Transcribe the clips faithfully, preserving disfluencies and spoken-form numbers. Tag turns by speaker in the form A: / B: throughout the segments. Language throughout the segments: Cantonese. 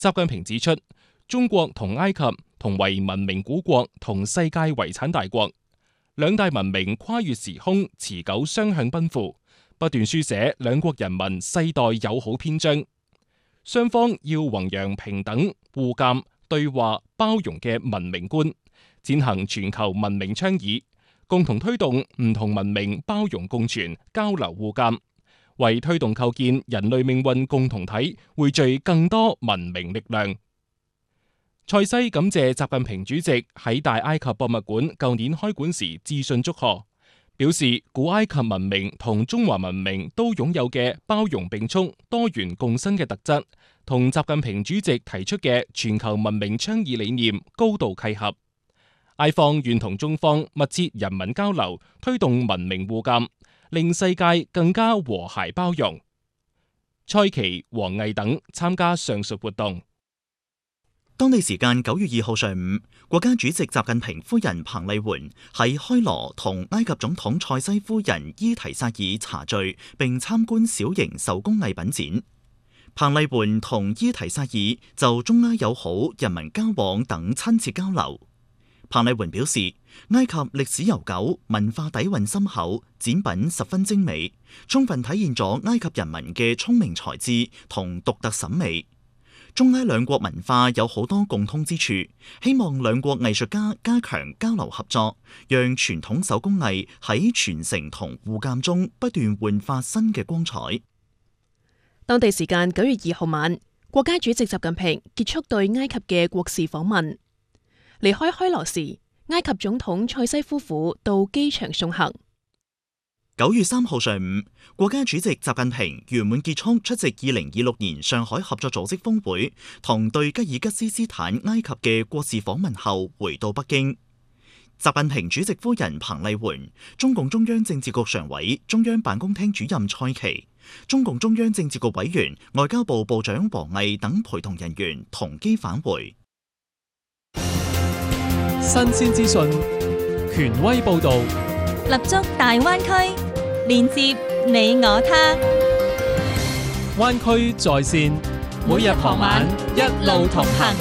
A: 習近平指出，中國同埃及同為文明古國同世界遺產大國，兩大文明跨越時空，持久雙向奔赴，不斷書寫兩國人民世代友好篇章。雙方要弘揚平等、互鑒、對話、包容嘅文明觀，踐行全球文明倡議，共同推動唔同文明包容共存、交流互鑒，為推動構建人類命運共同體匯聚更多文明力量。塞西感謝習近平主席喺大埃及博物館舊年開館時致信祝賀，表示古埃及文明同中華文明都擁有嘅包容並蓄、多元共生嘅特質，同習近平主席提出嘅全球文明倡議理念高度契合。埃方願同中方密切人民交流，推動文明互鑒，令世界更加和諧包容。蔡奇、王毅等參加上述活動。
B: 當地時間九月二號上午，國家主席習近平夫人彭麗媛喺開羅同埃及總統塞西夫人伊提薩爾茶敘並參觀小型手工藝品展。彭麗媛同伊提薩爾就中埃友好、人民交往等親切交流。彭麗媛表示，埃及歷史悠久，文化底蘊深厚，展品十分精美，充分體現咗埃及人民嘅聰明才智同獨特審美。中埃兩國文化有好多共通之處，希望兩國藝術家加強交流合作，讓傳統手工藝喺傳承同互鑒中不斷煥發新嘅光彩。
C: 當地時間九月二號晚，國家主席習近平結束對埃及嘅國事訪問。離開開羅時，埃及總統塞西夫婦到機場送行。
B: 九月三號上午，國家主席習近平圓滿結束出席二零二六年上海合作組織峰會同對吉爾吉斯斯坦埃及嘅國事訪問後，回到北京。習近平主席夫人彭麗媛、中共中央政治局常委、中央辦公廳主任蔡奇、中共中央政治局委員、外交部部長王毅等陪同人員同機返回。
D: 新鮮資訊，權威報導，
E: 立足大灣區，連接你我他。
D: 灣區在線，每日傍晚一路同行。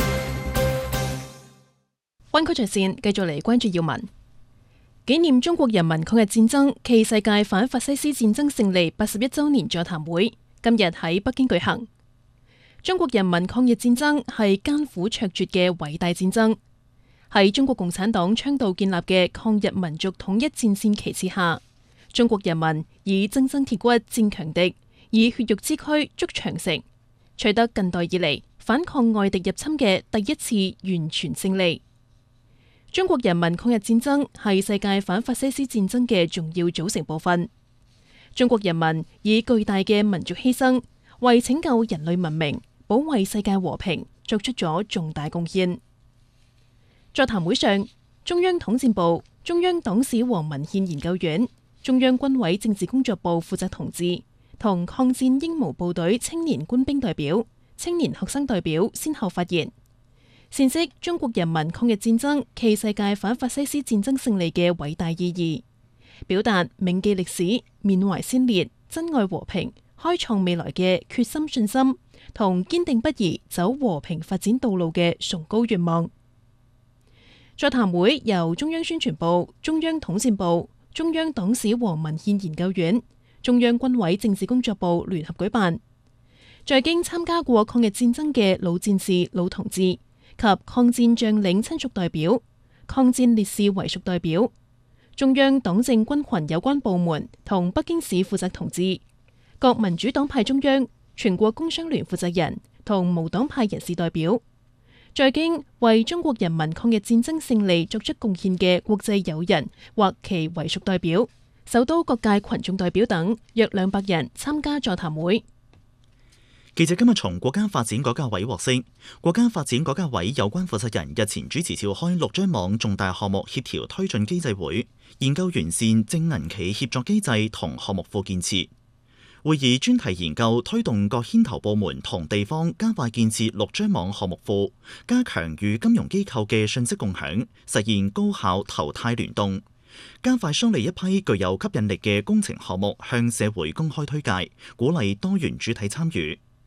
C: 灣區在線繼續嚟關注要聞，紀念中國人民抗日戰爭暨世界反法西斯戰爭勝利八十一週年座談會今日喺北京舉行。中國人民抗日戰爭係艱苦卓絕嘅偉大戰爭，喺中國共產黨倡導建立嘅抗日民族統一戰線旗幟下，中國人民以錚錚鐵骨戰強敵，以血肉之軀築長城，取得近代以嚟反抗外敵入侵嘅第一次完全勝利。中國人民抗日戰爭係世界反法西斯戰爭嘅重要組成部分。中國人民以巨大嘅民族犧牲，為拯救人類文明、保衛世界和平作出咗重大貢獻。座談會上，中央統戰部、中央黨史和文獻研究院、中央軍委政治工作部負責同志同抗戰英模部隊青年官兵代表、青年學生代表先後發言，闡釋中國人民抗日戰爭暨世界反法西斯戰爭勝利嘅偉大意義，表達銘記歷史、緬懷先烈、珍愛和平、開創未來嘅決心信心同堅定不移走和平發展道路嘅崇高願望。座談會由中央宣傳部、中央統戰部、中央黨史和文獻研究院、中央軍委政治工作部聯合舉辦，在京參加過抗日戰爭嘅老戰士、老同志及抗戰將領親屬代表、抗戰烈士遺屬代表、中央黨政軍群有關部門同北京市負責同志、各民主黨派中央、全國工商聯負責人同無黨派人士代表，在京為中國人民抗日戰爭勝利作出貢獻嘅國際友人或其遺屬代表、首都各界群眾代表等約兩百人參加座談會。
B: 記者今日從國家發展改革委獲悉，國家發展改革委有關負責人日前主持召開陸張網重大項目協調推進機制會，研究完善正銀企協作機制同項目庫建設。會議專題研究推動各牽頭部門同地方加快建設陸張網項目庫，加強與金融機構嘅信息共享，實現高效投貸聯動，加快梳理一批具有吸引力嘅工程項目向社會公開推介，鼓勵多元主體參與。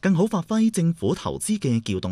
B: 更好發揮政府投資嘅撬動